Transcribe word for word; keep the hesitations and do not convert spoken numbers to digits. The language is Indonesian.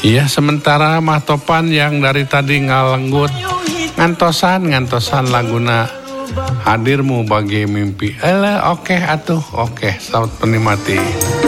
Iya, sementara Mah Topan yang dari tadi ngalenggut ngantosan ngantosan laguna hadirmu bagi mimpi. Ele oke okay, atuh oke okay, saut penikmati.